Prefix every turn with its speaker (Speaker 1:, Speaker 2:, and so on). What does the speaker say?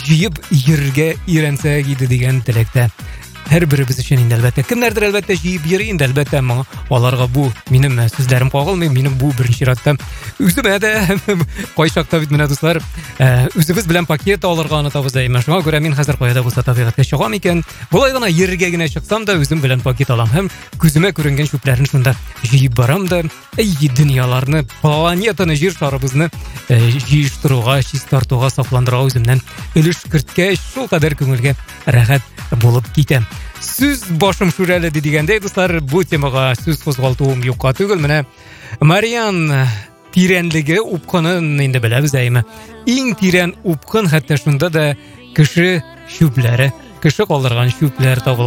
Speaker 1: жиып йөрергә өйрәнсәк иде дигән теләктә. Һәр беребез өчен инде әлбәттә. Кемнәрдер әлбәттә җыеп йөри инде әлбәттә моңа. Аларга бу минем сүзләрем кагылмый, минем бу беренче чиратта үземә дә кайчакта бит менә дуслар, үзебез белән пакет алырга онытабыз әйме. Шуңа күрә мин хәзер каяда булса табигатька чыгам икән. Булай гына йөрергә генә чыксам да үзем белән пакет алам һәм күземә күренгән чүпләрне шунда җыеп барам да, дөньяларны, планетаны, җир шарыбызны җыештыруга, чистартуга, сафландыруга үземнән өлеш керткәч, шул кадәр күңелгә рәхәт булып китәм. Сүз башым шүрәле дигәндәй, дуслар, бу темага сүз кузгалтуым юкка түгел. Менә Мариан тирәнлеге упкынын инде беләбез әйме. Иң тирән упкын хәтта шунда да кеше чүпләре, кеше калдырган чүпләр табыла.